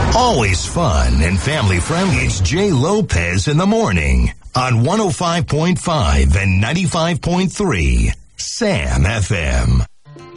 Always fun and family friendly. It's Jay Lopez in the morning on 105.5 and 95.3 Sam FM.